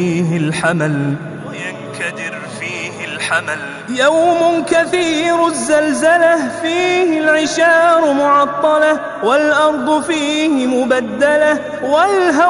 فيه الحمل وينكدر فيه الحمل. يوم كثير الزلزلة فيه العشار معطلة والأرض فيه مبدلة والهواء